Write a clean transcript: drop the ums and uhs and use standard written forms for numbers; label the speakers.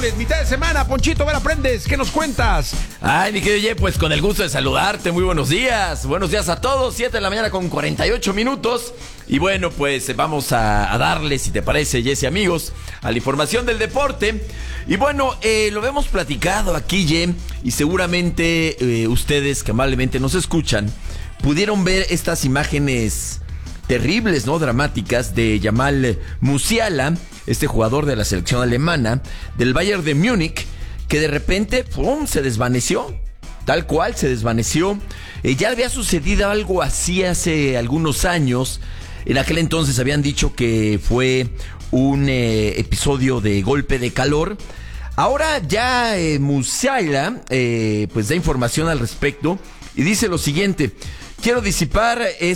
Speaker 1: miércoles, mitad de semana. Ponchito Vera Prendes, ¿qué nos cuentas?
Speaker 2: Ay, mi querido Ye, pues con el gusto de saludarte, muy buenos días. Buenos días a todos, 7 de la mañana con 48 minutos. Y bueno, pues vamos a darle, si te parece, Jesse, amigos, a la información del deporte. Y bueno, lo hemos platicado aquí, Ye, y seguramente ustedes que amablemente nos escuchan, pudieron ver estas imágenes terribles, ¿no? Dramáticas de Jamal Musiala, este jugador de la selección alemana, del Bayern de Múnich, que de repente, ¡pum!, se desvaneció. Tal cual, se desvaneció. Ya había sucedido algo así hace algunos años. En aquel entonces habían dicho que fue un episodio de golpe de calor. Ahora ya Musiala pues da información al respecto y dice lo siguiente: quiero disipar